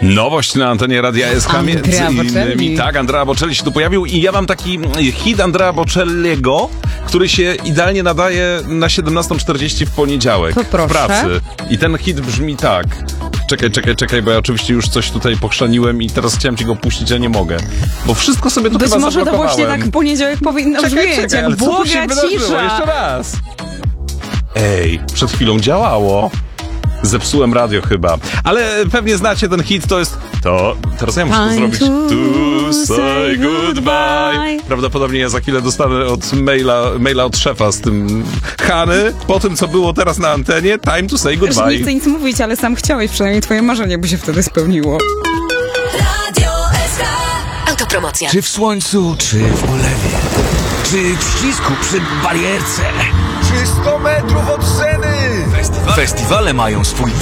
Nowość na antenie Radia SK, między innymi. Tak, Andrea Bocelli się tu pojawił i ja mam taki hit Andrea Bocelliego, który się idealnie nadaje na 17:40 w poniedziałek to proszę. W pracy. I ten hit brzmi tak. Czekaj, bo ja oczywiście już coś tutaj pochrzaniłem i teraz chciałem ci go puścić, a nie mogę. Bo wszystko sobie tu być chyba może to właśnie tak w poniedziałek powinno brzmieć, jak błoga cisza. Jeszcze raz. Ej, przed chwilą działało. Zepsułem radio chyba. Ale pewnie znacie ten hit, to jest... To... Teraz ja muszę to zrobić. To say goodbye. Prawdopodobnie ja za chwilę dostanę od maila od szefa z tym Hany. Po tym, co było teraz na antenie, time to say goodbye. Nie chcę nic mówić, ale sam chciałeś, przynajmniej twoje marzenie by się wtedy spełniło. Radio SK. Autopromocja. Czy w słońcu, czy w ulewie, czy w ścisku przy barierce, czy 100 metrów od sceny. Festiwale mają swój